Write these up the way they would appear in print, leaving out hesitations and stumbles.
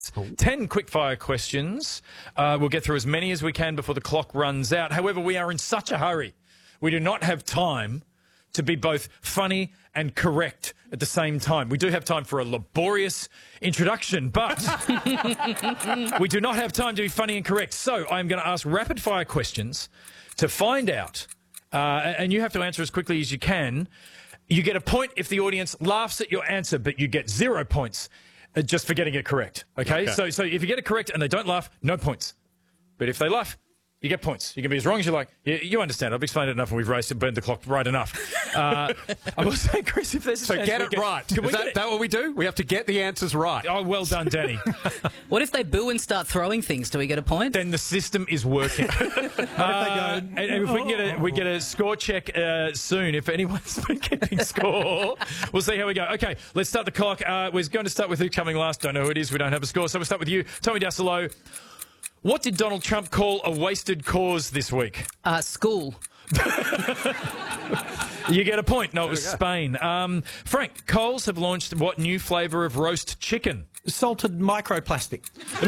10 quickfire questions. We'll get through as many as we can before the clock runs out. However, we are in such a hurry. We do not have time to be both funny and correct at the same time. We do have time for a laborious introduction, but we do not have time to be funny and correct. So I'm going to ask rapid-fire questions to find out, and you have to answer as quickly as you can. You get a point if the audience laughs at your answer, but you get 0 points just for getting it correct. Okay? So if you get it correct and they don't laugh, no points. But if they laugh, you get points. You can be as wrong as you like. You understand. I've explained it enough and we've burned the clock right enough. I will say, Chris, if there's a chance... So get it right. Is that what we do? We have to get the answers right. Oh, well done, Danny. What if they boo and start throwing things? Do we get a point? Then the system is working. And if we get a score check soon, if anyone's been keeping score, we'll see how we go. Okay, let's start the clock. We're going to start with who's coming last. Don't know who it is. We don't have a score. So we'll start with you, Tommy Dasilo. What did Donald Trump call a wasted cause this week? School. You get a point. No, it was Spain. Frank, Coles have launched what new flavour of roast chicken? Salted microplastic.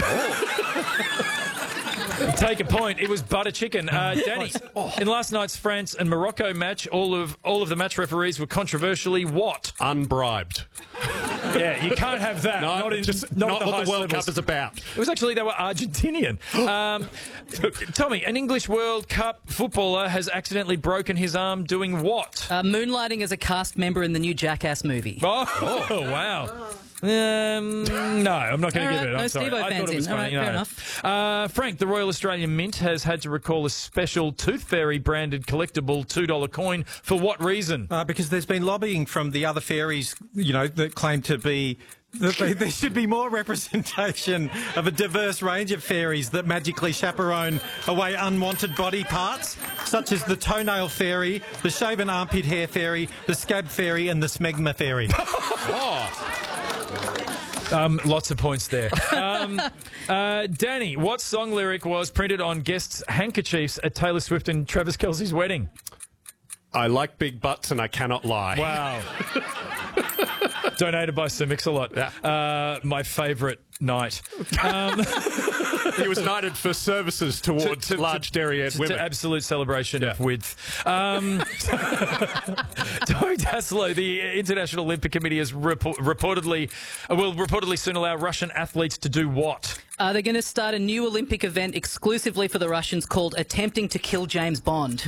Take a point. It was butter chicken. Danny, in last night's France and Morocco match, all of the match referees were controversially what? Unbribed. Yeah, you can't have that. No, not what the World Cup is about. It was actually, they were Argentinian. Tommy, an English World Cup footballer has accidentally broken his arm doing what? Moonlighting as a cast member in the new Jackass movie. Oh wow. No, I'm not going to give it. I'm sorry. Steve-O I thought it was funny. fair enough. Frank, the Royal Australian Mint has had to recall a special Tooth Fairy branded collectible $2 coin. For what reason? Because there's been lobbying from the other fairies, that claim to be... There should be more representation of a diverse range of fairies that magically chaperone away unwanted body parts, such as the toenail fairy, the shaven armpit hair fairy, the scab fairy, and the smegma fairy. Lots of points there. Danny, what song lyric was printed on guests' handkerchiefs at Taylor Swift and Travis Kelce's wedding? I like big butts and I cannot lie. Wow. Donated by Sir Mix-a-Lot. Yeah. My favourite night. He was knighted for services towards large dairy-haired women. To absolute celebration of width. Tommy Dasilo, the International Olympic Committee has will reportedly soon allow Russian athletes to do what? They're going to start a new Olympic event exclusively for the Russians called Attempting to Kill James Bond.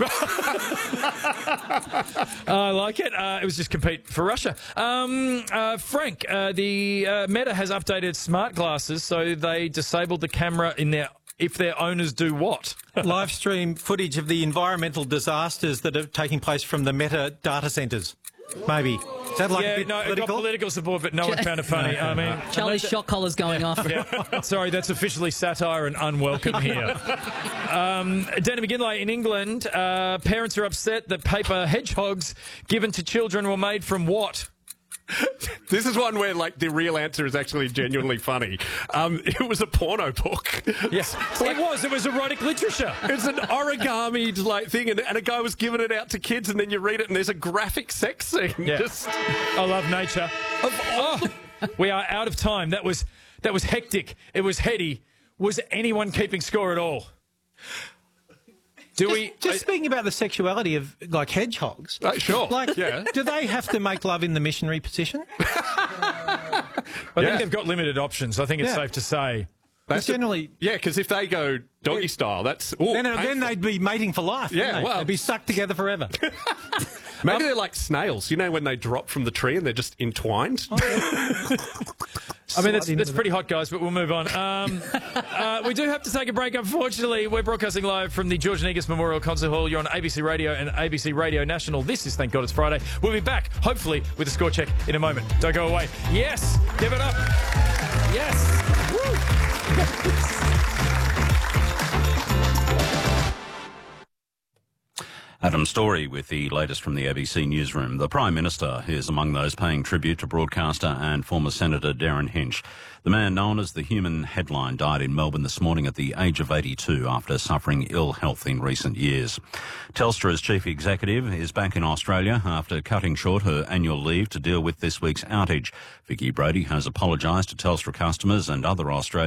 I like it. It was just compete for Russia. Frank, the Meta has updated smart glasses, so they disabled the camera if their owners do what? Live stream footage of the environmental disasters that are taking place from the Meta data centres. Maybe. Is that like a bit political? It got political support, but no one found it funny. I mean, Charlie's shot collar's going off. Yeah. Sorry, that's officially satire and unwelcome here. Danny McGinley, in England, parents are upset that paper hedgehogs given to children were made from what? This is one where, the real answer is actually genuinely funny. It was a porno book. Yes, it was erotic literature. It's an origami thing, and a guy was giving it out to kids, and then you read it, and there's a graphic sex scene. Yeah. I love nature. We are out of time. That was hectic. It was heady. Was anyone keeping score at all? Just speaking about the sexuality of hedgehogs. Sure. Do they have to make love in the missionary position? I think they've got limited options. I think it's safe to say. That's generally... because if they go doggy style, that's... Then they'd be mating for life. Yeah, well... They'd be sucked together forever. Maybe they're like snails, when they drop from the tree and they're just entwined. I mean, that's pretty hot, guys, but we'll move on. We do have to take a break, unfortunately. We're broadcasting live from the George Negus Memorial Concert Hall. You're on ABC Radio and ABC Radio National. This is Thank God It's Friday. We'll be back, hopefully, with a score check in a moment. Don't go away. Yes! Give it up! Yes! Woo! And Adam Story with the latest from the ABC newsroom. The Prime Minister is among those paying tribute to broadcaster and former Senator Darren Hinch. The man known as the Human Headline died in Melbourne this morning at the age of 82 after suffering ill health in recent years. Telstra's chief executive is back in Australia after cutting short her annual leave to deal with this week's outage. Vicky Brody has apologised to Telstra customers and other Australians